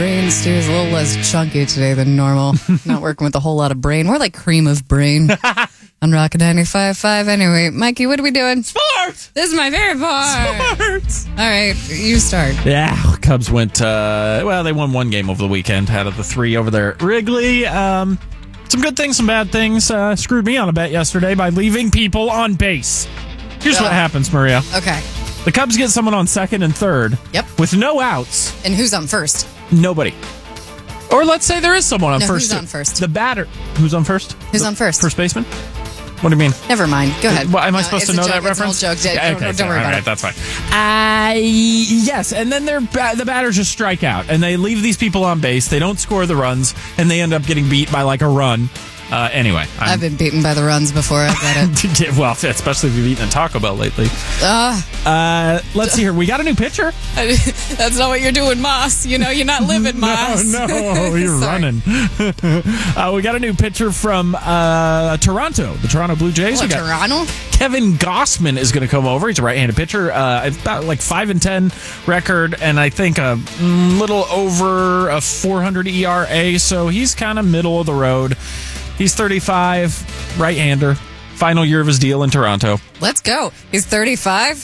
brain stew is a little less chunky today than normal. Not working with a whole lot of brain. More like cream of brain. On Rock 95.5. Anyway, Mikey, what are we doing? Sports! This is my favorite part. Sports! All right, you start. Yeah, Cubs went, they won one game over the weekend out of the three over there at Wrigley. Some good things, some bad things. Screwed me on a bet yesterday by leaving people on base. Here's what happens, Maria. Okay. The Cubs get someone on second and third. Yep. With no outs. And who's on first? Nobody. Or let's say there is someone on first. Who's on first? The batter. Who's on first? Who's on first? First baseman? What do you mean? Never mind. Go ahead. Well, am I supposed to know that reference? It's an old joke. Don't worry about it. That's fine. Yes, and then the batters just strike out, and they leave these people on base. They don't score the runs, and they end up getting beat by like a run. Anyway. I've been beaten by the runs before. I get it. Well, especially if you've eaten a Taco Bell lately. Let's see here. We got a new pitcher. That's not what you're doing, Moss. You know, you're not living, Moss. No, you're running. We got a new pitcher from Toronto, the Toronto Blue Jays. Toronto? Kevin Gossman is going to come over. He's a right-handed pitcher. About like 5-10 record, and I think a little over a 400 ERA. So he's kind of middle of the road. He's 35, right-hander. Final year of his deal in Toronto. Let's go. He's 35.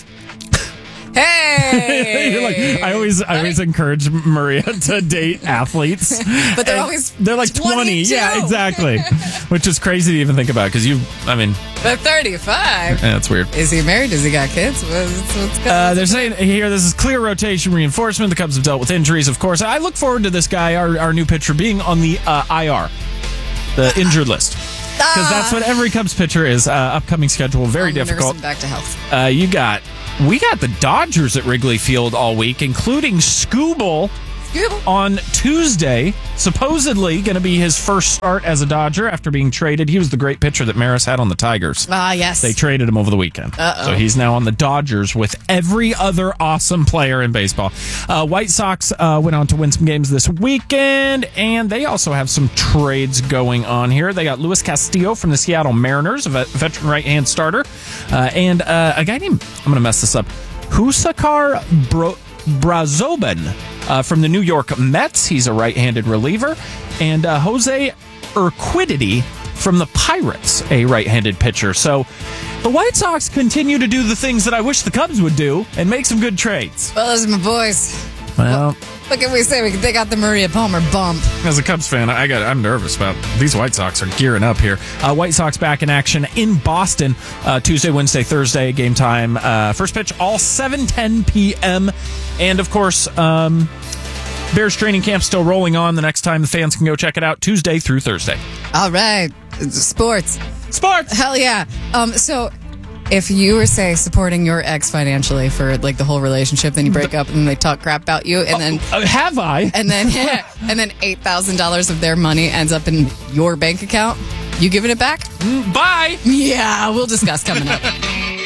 Hey! You're like, I always encourage Maria to date athletes. But they're like 20. Yeah, exactly. Which is crazy to even think about because But 35? Yeah, that's weird. Is he married? Does he got kids? What's going on? They're saying here this is clear rotation reinforcement. The Cubs have dealt with injuries, of course. I look forward to this guy, our new pitcher, being on the IR, the injured list. Because that's what every Cubs pitcher is. Upcoming schedule, very difficult. Back to health. We got the Dodgers at Wrigley Field all week, including Skubal on Tuesday. Supposedly going to be his first start as a Dodger after being traded. He was the great pitcher that Maris had on the Tigers. Yes. They traded him over the weekend. So he's now on the Dodgers with every other awesome player in baseball. White Sox went on to win some games this weekend, and they also have some trades going on here. They got Luis Castillo from the Seattle Mariners, a veteran right-hand starter, and a guy named, I'm going to mess this up, Husakar Brazoban from the New York Mets. He's a right-handed reliever. And Jose Urquidy from the Pirates, a right-handed pitcher. So the White Sox continue to do the things that I wish the Cubs would do and make some good trades. Well, those are my boys. Well, what can we say? They got the Maria Palmer bump. As a Cubs fan, I'm nervous about these White Sox are gearing up here. White Sox back in action in Boston Tuesday, Wednesday, Thursday, game time. First pitch, all 7:10 p.m. And, of course, Bears training camp still rolling on. The next time the fans can go check it out, Tuesday through Thursday. All right. Sports. Hell yeah. So if you were, say, supporting your ex financially for like the whole relationship, then you break up and they talk crap about you, and then have I? And then $8,000 of their money ends up in your bank account. You giving it back? Bye. Yeah, we'll discuss coming up.